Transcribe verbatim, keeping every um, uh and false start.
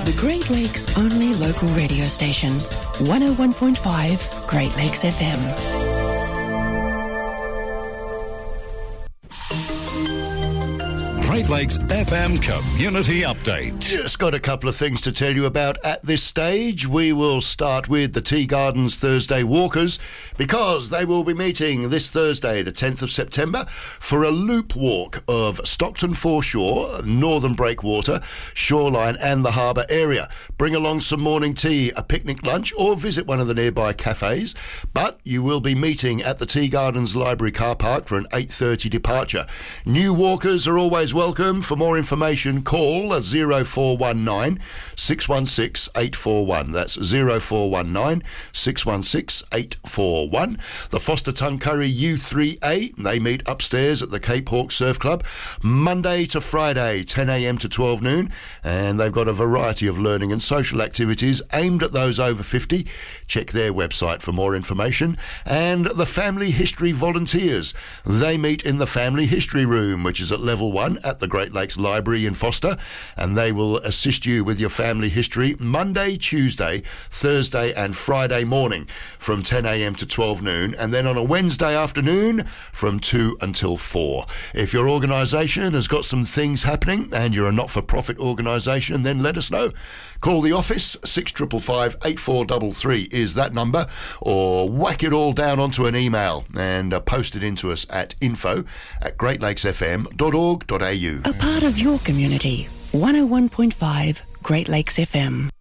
The Great Lakes only local radio station, one oh one point five Great Lakes F M. Great Lakes F M Community Update. Just got a couple of things to tell you about at this stage. We will start with the Tea Gardens Thursday Walkers because they will be meeting this Thursday, the tenth of September, for a loop walk of Stockton Foreshore, Northern Breakwater, Shoreline and the harbour area. Bring along some morning tea, a picnic lunch or visit one of the nearby cafes. But you will be meeting at the Tea Gardens Library car park for an eight thirty departure. New walkers are always welcome. For more information, call oh four one nine, six one six, eight four one. That's oh four one nine, six one six, eight four one. The Foster Tuncurry U three A, they meet upstairs at the Cape Hawk Surf Club, Monday to Friday, ten a m to twelve noon, and they've got a variety of learning and social activities aimed at those over fifty. Check their website for more information. And the Family History Volunteers, they meet in the Family History Room, which is at level one at the Great Lakes Library in Foster, and they will assist you with your family history Monday, Tuesday, Thursday and Friday morning from ten a m to twelve noon, and then on a Wednesday afternoon from two until four. If your organisation has got some things happening and you're a not-for-profit organisation, then let us know. Call the office, six five five, eight four three three is that number, or whack it all down onto an email and uh, post it into us at info at great lakes f m dot org dot a u. A part of your community, one oh one point five Great Lakes F M.